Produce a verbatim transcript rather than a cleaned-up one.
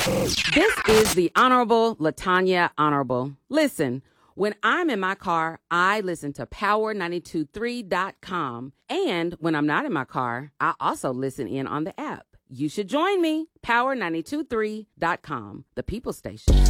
This is the Honorable Latanya Honorable. Listen, when I'm in my car, I listen to power nine two three dot com. And when I'm not in my car, I also listen in on the app. You should join me, power nine two three dot com, the People Station.